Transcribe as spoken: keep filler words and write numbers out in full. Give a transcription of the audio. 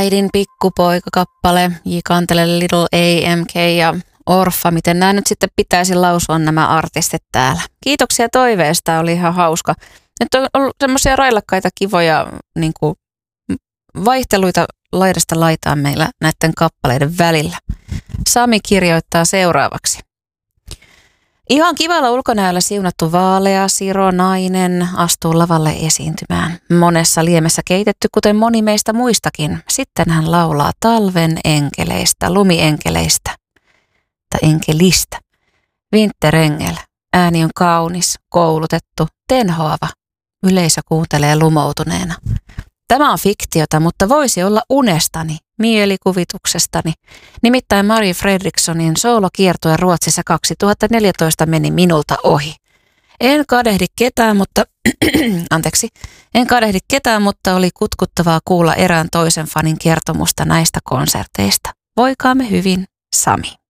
Äidin pikkupoika-kappale, J. Kantele, Little A M K ja Orfa. Miten nämä nyt sitten pitäisi lausua nämä artistit täällä. Kiitoksia toiveesta, oli ihan hauska. Nyt on ollut semmoisia railakkaita, kivoja niin kuin vaihteluita laidasta laitaan meillä näiden kappaleiden välillä. Sami kirjoittaa seuraavaksi. Ihan kivalla ulkonäöllä siunattu vaalea, siro nainen astuu lavalle esiintymään. Monessa liemessä keitetty, kuten moni meistä muistakin. Sitten hän laulaa talven enkeleistä, lumienkeleistä tai enkelistä. Winterengel, ääni on kaunis, koulutettu, tenhoava. Yleisö kuuntelee lumoutuneena. Tämä on fiktiota, mutta voisi olla unestani, mielikuvituksestani. Nimittäin Mari Fredrikssonin soolokiertue Ruotsissa kaksituhattaneljätoista meni minulta ohi. En kadehdi ketään, mutta anteeksi, en kadehdi ketään, mutta oli kutkuttavaa kuulla erään toisen fanin kertomusta näistä konserteista. Voikaamme hyvin, Sami.